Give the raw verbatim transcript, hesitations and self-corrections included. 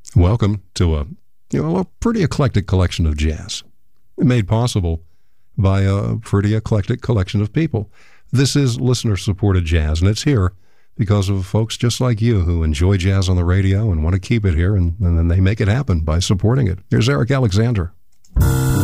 Welcome to a, you know, a pretty eclectic collection of jazz, made possible by a pretty eclectic collection of people. This is listener-supported jazz, and it's here because of folks just like you who enjoy jazz on the radio and want to keep it here, and, and then they make it happen by supporting it. Here's Eric Alexander.